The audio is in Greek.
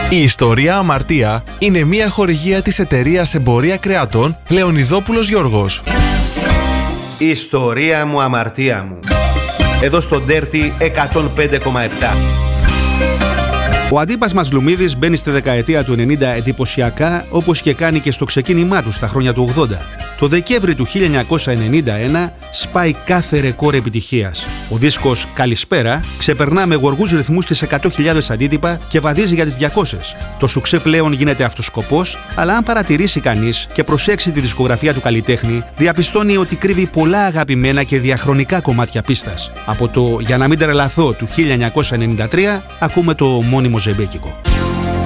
Η ιστορία Αμαρτία είναι μια χορηγία της εταιρείας Εμπορία Κρεατών Λεωνιδόπουλος Γιώργος. Η ιστορία μου, αμαρτία μου. Εδώ στο Dirty 105,7. Ο Αντίπας Μαζλουμίδης μπαίνει στη δεκαετία του 90 εντυπωσιακά, όπως και κάνει και στο ξεκίνημά του στα χρόνια του 80. Το Δεκέμβρη του 1991 σπάει κάθε ρεκόρ επιτυχίας. Ο δίσκος «Καλησπέρα» ξεπερνά με γοργούς ρυθμούς τις 100.000 αντίτυπα και βαδίζει για τις 200. Το σουξέ πλέον γίνεται αυτός σκοπός, αλλά αν παρατηρήσει κανείς και προσέξει τη δισκογραφία του καλλιτέχνη, διαπιστώνει ότι κρύβει πολλά αγαπημένα και διαχρονικά κομμάτια πίστας. Από το «Για να μην τρελαθώ» του 1993 ακούμε το μόνιμο ζεμπέκικο.